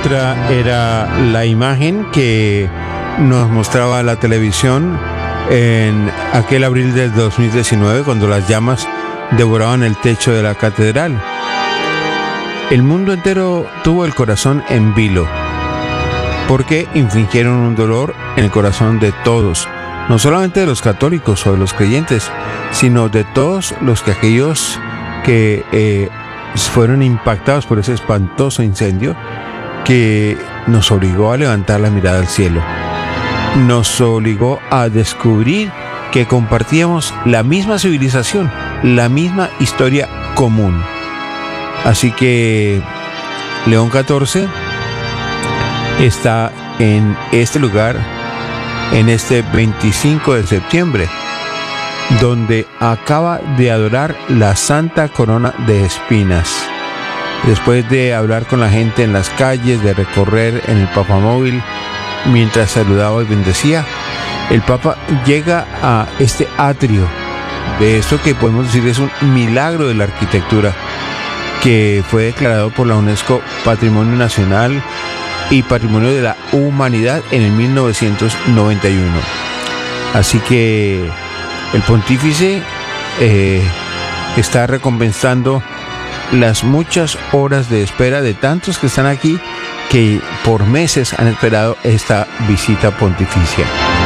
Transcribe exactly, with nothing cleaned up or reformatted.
Esta era la imagen que nos mostraba la televisión en aquel abril del dos mil diecinueve, cuando las llamas devoraban el techo de la catedral. El mundo entero tuvo el corazón en vilo, porque infligieron un dolor en el corazón de todos, no solamente de los católicos o de los creyentes, sino de todos los que aquellos que eh, fueron impactados por ese espantoso incendio que nos obligó a levantar la mirada al cielo. Nos obligó a descubrir que compartíamos la misma civilización, la misma historia común. Así que León catorce está en este lugar, en este veinticinco de septiembre, donde acaba de adorar la Santa Corona de Espinas. Después de hablar con la gente en las calles, de recorrer en el papamóvil mientras saludaba y bendecía, el Papa llega a este atrio de esto que podemos decir es un milagro de la arquitectura, que fue declarado por la UNESCO Patrimonio Nacional y Patrimonio de la Humanidad en el mil novecientos noventa y uno. Así que el pontífice eh, está recompensando las muchas horas de espera de tantos que están aquí, que por meses han esperado esta visita pontificia.